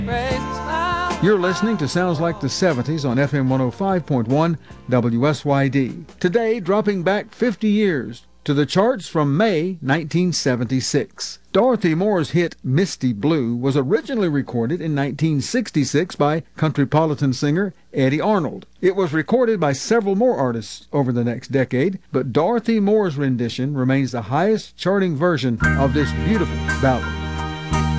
You're listening to Sounds Like the 70s on FM 105.1 WSYD. Today, dropping back 50 years to the charts from May 1976. Dorothy Moore's hit Misty Blue was originally recorded in 1966 by countrypolitan singer Eddie Arnold. It was recorded by several more artists over the next decade, but Dorothy Moore's rendition remains the highest charting version of this beautiful ballad.